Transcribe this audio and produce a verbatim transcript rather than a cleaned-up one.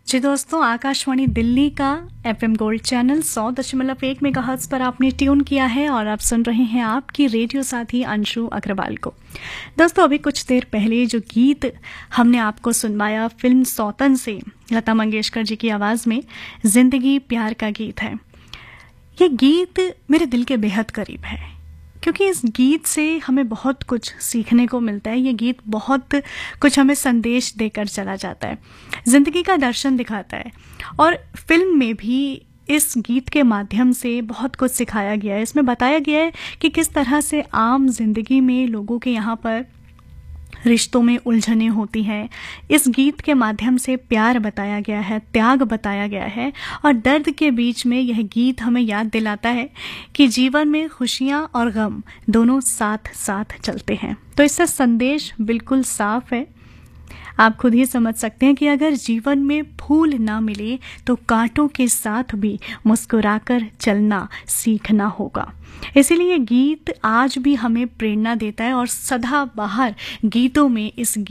जी दोस्तों, आकाशवाणी दिल्ली का FM gold channel सौ दशमलव एक मेगाहर्ट्ज पर आपने ट्यून किया है और आप सुन रहे हैं आपकी रेडियो साथी अंशु अग्रवाल को। दोस्तों, अभी कुछ देर पहले जो गीत हमने आपको सुनवाया फिल्म सौतन से लता मंगेशकर जी की आवाज़ में, जिंदगी प्यार का गीत है। ये गीत मेरे दिल के बेहद करीब है क्योंकि इस गीत से हमें बहुत कुछ सीखने को मिलता है। ये गीत बहुत कुछ हमें संदेश देकर चला जाता है, जिंदगी का दर्शन दिखाता है और फिल्म में भी इस गीत के माध्यम से बहुत कुछ सिखाया गया है। इसमें बताया गया है कि किस तरह से आम जिंदगी में लोगों के यहाँ पर रिश्तों में उलझने होती हैं। इस गीत के माध्यम से प्यार बताया गया है, त्याग बताया गया है और दर्द के बीच में यह गीत हमें याद दिलाता है कि जीवन में खुशियां और गम दोनों साथ साथ चलते हैं। तो इसका संदेश बिल्कुल साफ है। आप खुद ही समझ सकते हैं कि अगर जीवन में फूल ना मिले तो कांटों के साथ भी मुस्कुराकर चलना सीखना होगा। इसीलिए गीत आज भी हमें प्रेरणा देता है और सदाबहार गीतों में इस